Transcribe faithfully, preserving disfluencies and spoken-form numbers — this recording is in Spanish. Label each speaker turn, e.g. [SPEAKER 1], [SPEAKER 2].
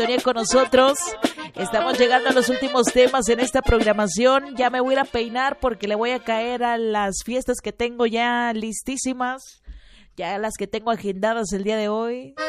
[SPEAKER 1] con nosotros. Estamos llegando a los últimos temas en esta programación. Ya me voy a ir a peinar porque le voy a caer a las fiestas que tengo ya listísimas, ya las que tengo agendadas el día de hoy.